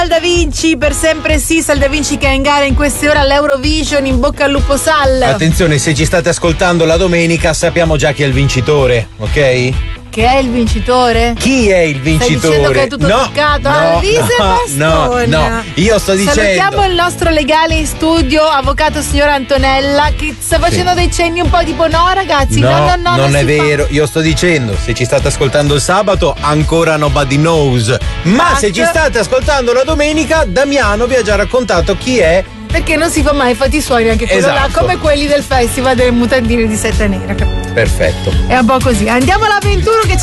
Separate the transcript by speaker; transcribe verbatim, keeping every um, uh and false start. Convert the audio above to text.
Speaker 1: Da Vinci, per sempre sì, Sal Da Vinci che è in gara in queste ore all'Eurovision, in bocca al lupo Sal.
Speaker 2: Attenzione, se ci state ascoltando la domenica sappiamo già chi è il vincitore, ok?
Speaker 1: Che è il vincitore?
Speaker 2: Chi è il vincitore?
Speaker 1: Stai dicendo che è tutto
Speaker 2: no,
Speaker 1: toccato
Speaker 2: no,
Speaker 1: a Lise
Speaker 2: no,
Speaker 1: Bastone.
Speaker 2: no, no, io sto dicendo.
Speaker 1: Salutiamo il nostro legale in studio, avvocato signor Antonella, che sta facendo sì. dei cenni un po' tipo no ragazzi,
Speaker 2: no,
Speaker 1: no, no, no.
Speaker 2: Non, non è vero,
Speaker 1: fa.
Speaker 2: Io sto dicendo, se ci state ascoltando il sabato ancora nobody knows, ma But... se ci state ascoltando la domenica, Damiano vi ha già raccontato chi è.
Speaker 1: Perché non si fa mai fatti suoni anche quello
Speaker 2: esatto.
Speaker 1: là, come quelli del festival delle mutandine di seta nera.
Speaker 2: Perfetto.
Speaker 1: È un po' così. Andiamo all'avventura che